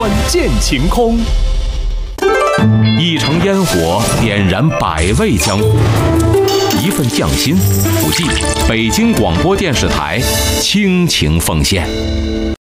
见晴空。 一城烟火点燃百味江湖，一份匠心不计。北京广播电视台倾情奉献。